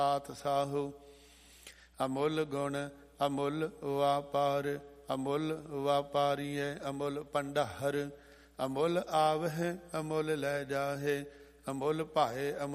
ਆਤ ਸਾਹੂ। ਅਮੁੱਲ ਗੁਣ ਅਮੁੱਲ ਵਾਪਾਰ, ਅਮੁੱਲ ਵਾਪਾਰੀਐ ਅਮੁੱਲ ਭੰਡਾਰ। ਅਮੁੱਲ ਆਵਹਿ ਅਮੁੱਲ ਲੈ ਜਾਹੇ, ਅਮੁੱਲ ਭਾਏ